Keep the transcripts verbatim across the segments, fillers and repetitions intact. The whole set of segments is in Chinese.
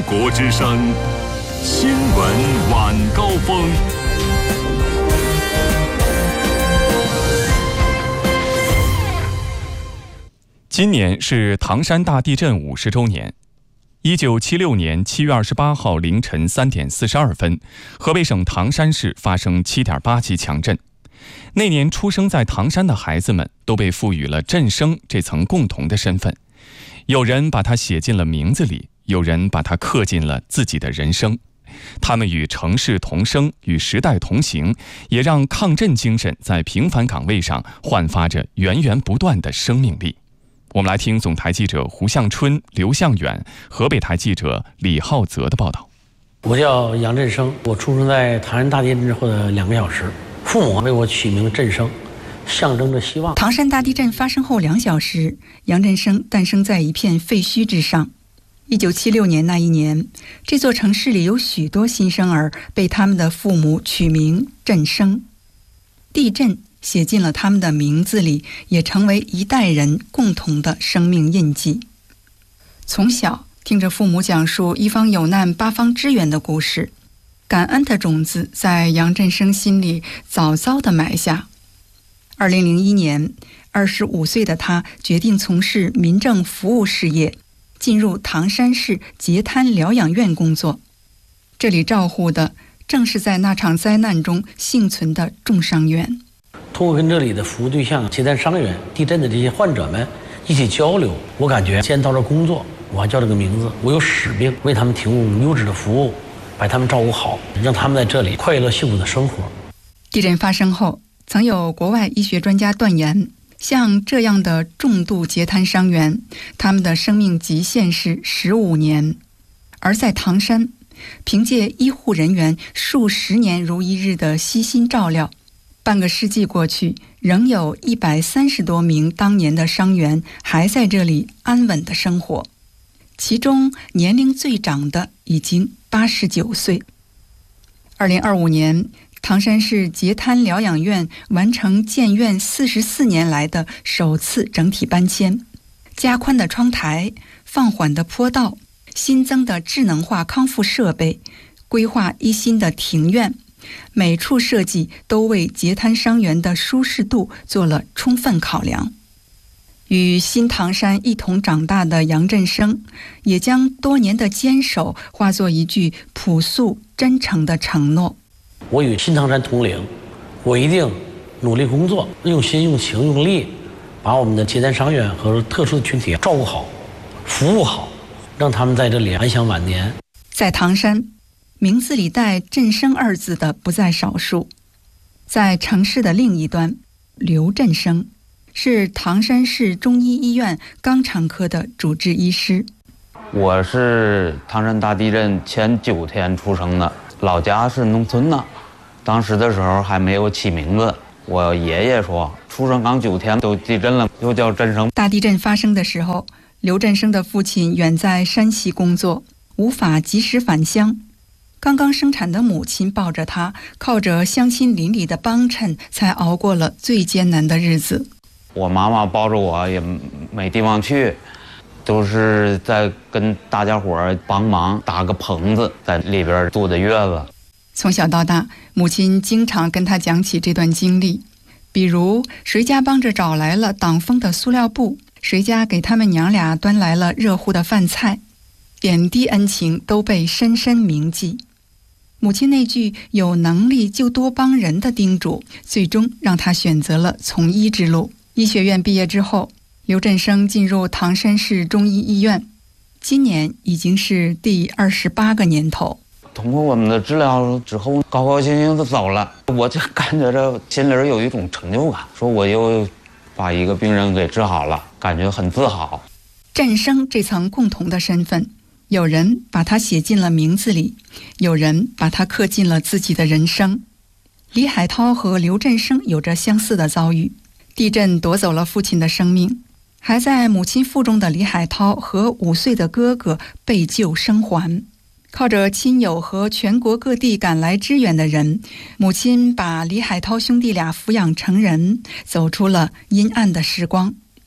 国之声新闻晚高峰。今年是唐山大地震五十周年。一九七六年七月二十八号凌晨三点四十二分，河北省唐山市发生七点八级强震。那年出生在唐山的孩子们都被赋予了震生这层共同的身份，有人把它写进了名字里，有人把它刻进了自己的人生。他们与城市同生，与时代同行，也让抗震精神在平凡岗位上焕发着源源不断的生命力。我们来听总台记者胡向春、刘向远，河北台记者李浩泽的报道。 我叫杨振生，我出生在唐山大地震之后的两个小时，父母为我取名振生，象征着希望。 唐山大地震发生后两小时，杨振生诞生在一片废墟之上。一九七六年那一年，这座城市里有许多新生儿被他们的父母取名振生。地震写进了他们的名字里，也成为一代人共同的生命印记。从小听着父母讲述一方有难八方支援的故事，感恩的种子在杨振生心里早早地埋下。二零零一年，二十五岁的他决定从事民政服务事业，进入唐山市截瘫疗养院工作。这里照护的正是在那场灾难中幸存的重伤员。 通过跟这里的服务对象截瘫伤员、地震的这些患者们一起交流，我感觉既然到这工作，我还叫这个名字，我有使命为他们提供优质的服务，把他们照顾好，让他们在这里快乐幸福的生活。 地震发生后，曾有国外医学专家断言，像这样的重度截瘫伤员，他们的生命极限是十五年。而在唐山，凭借医护人员数十年如一日的悉心照料，半个世纪过去，仍有一百三十多名当年的伤员还在这里安稳的生活，其中年龄最长的已经八十九岁。二零二五年，唐山市截瘫疗养院完成建院四十四年来的首次整体搬迁，加宽的窗台、放缓的坡道、新增的智能化康复设备、规划一新的庭院，每处设计都为截瘫伤员的舒适度做了充分考量。与新唐山一同长大的杨振生，也将多年的坚守化作一句朴素真诚的承诺。 我与新唐山同龄，我一定努力工作，用心用情用力，把我们的截瘫伤员和特殊的群体照顾好，服务好，让他们在这里安享晚年。 在唐山，名字里带振生二字的不在少数。在城市的另一端，刘振生是唐山市中医医院肛肠科的主治医师。 我是唐山大地震前九天出生的，老家是农村的，当时的时候还没有起名字。我爷爷说，出生刚九天都地震了，又叫振生。 大地震发生的时候，刘振生的父亲远在山西工作，无法及时返乡。刚刚生产的母亲抱着他，靠着乡亲邻里的帮衬，才熬过了最艰难的日子。 我妈妈抱着我也没地方去，都是在跟大家伙帮忙搭个棚子，在里边住的月子。 从小到大，母亲经常跟他讲起这段经历，比如谁家帮着找来了挡风的塑料布，谁家给他们娘俩端来了热乎的饭菜，点滴恩情都被深深铭记。母亲那句有能力就多帮人的叮嘱，最终让他选择了从医之路。医学院毕业之后，刘振生进入唐山市中医医院，今年已经是第二十八个年头。 通过我们的治疗之后，高高兴兴的走了，我就感觉着心里有一种成就感，说我又把一个病人给治好了，感觉很自豪。 振生这层共同的身份，有人把它写进了名字里，有人把它刻进了自己的人生。李海涛和刘振生有着相似的遭遇，地震夺走了父亲的生命，还在母亲腹中的李海涛和五岁的哥哥被救生还。靠着亲友和全国各地赶来支援的人，母亲把李海涛兄弟俩抚养成人，走出了阴暗的时光。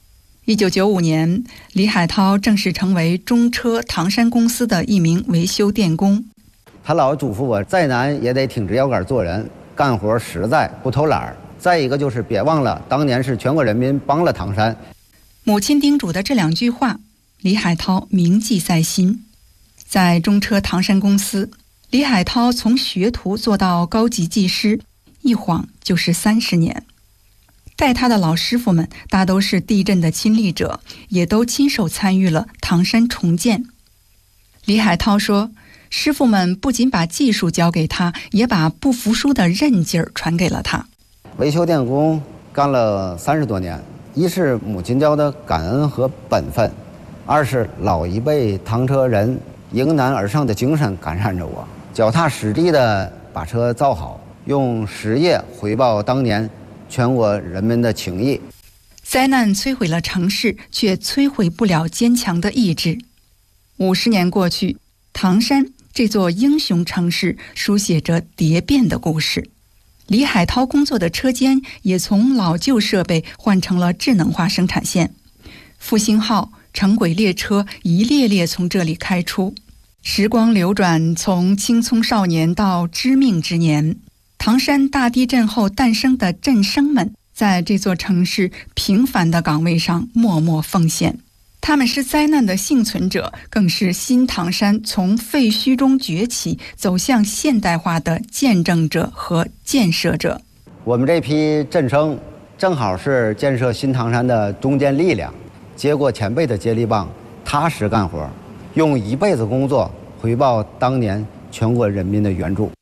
一九九五年，李海涛正式成为中车唐山公司的一名维修电工。 他老嘱咐我，再难也得挺直腰杆做人，干活实在，不偷懒儿。再一个就是别忘了，当年是全国人民帮了唐山。 母亲叮嘱的这两句话，李海涛铭记在心。在中车唐山公司，李海涛从学徒做到高级技师，一晃就是三十年。带他的老师傅们大都是地震的亲历者，也都亲手参与了唐山重建。李海涛说，师傅们不仅把技术教给他，也把不服输的韧劲儿传给了他。 维修电工干了三十多年，一是母亲教的感恩和本分，二是老一辈唐车人迎难而上的精神感染着我，脚踏实地的把车造好，用实业回报当年全国人民的情谊。 灾难摧毁了城市，却摧毁不了坚强的意志。五十年过去，唐山这座英雄城市书写着蝶变的故事。李海涛工作的车间也从老旧设备换成了智能化生产线，复兴号、城轨列车一列列从这里开出。时光流转，从青葱少年到知命之年，唐山大地震后诞生的震生们，在这座城市平凡的岗位上默默奉献。他们是灾难的幸存者，更是新唐山从废墟中崛起走向现代化的见证者和建设者。 我们这批震生正好是建设新唐山的中坚力量，接过前辈的接力棒，踏实干活，用一辈子工作回报当年全国人民的援助。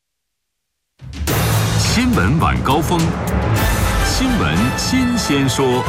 新闻晚高峰，新闻新鲜说。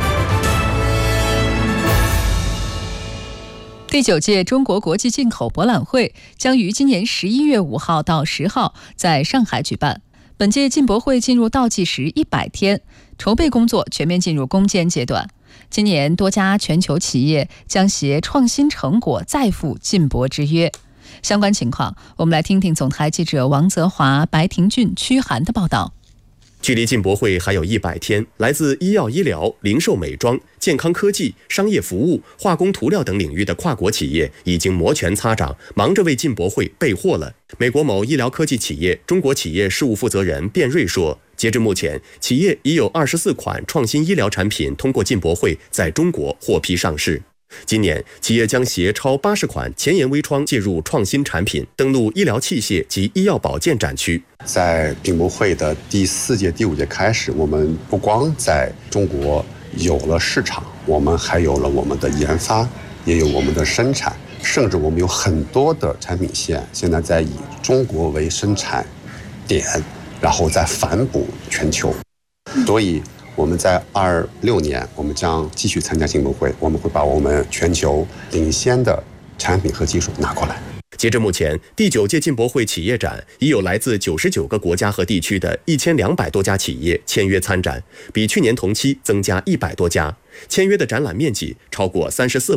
第九届中国国际进口博览会将于今年十一月五号到十号在上海举办。本届进博会进入倒计时一百天，筹备工作全面进入攻坚阶段。今年多家全球企业将携创新成果再赴进博之约。相关情况，我们来听听总台记者王泽华、白廷俊、屈涵的报道。 距离进博会还有一百天，来自医药医疗、零售美妆、健康科技、商业服务、化工涂料等领域的跨国企业已经摩拳擦掌，忙着为进博会备货了。美国某医疗科技企业中国企业事务负责人卞瑞说，截至目前，企业已有二十四款创新医疗产品通过进博会在中国获批上市。今年，企业将携超八十款前沿微创介入创新产品，登陆医疗器械及医药保健展区。 在进博会的第四届、第五届开始，我们不光在中国有了市场，我们还有了我们的研发，也有我们的生产，甚至我们有很多的产品线现在在以中国为生产点，然后再反哺全球。所以我们在二六年，我们将继续参加进博会，我们会把我们全球领先的产品和技术拿过来。 截至目前，第九届进博会企业展已有来自九十九个国家和地区的一千两百多家企业签约参展，比去年同期增加一百多家，签约的展览面积超过三十四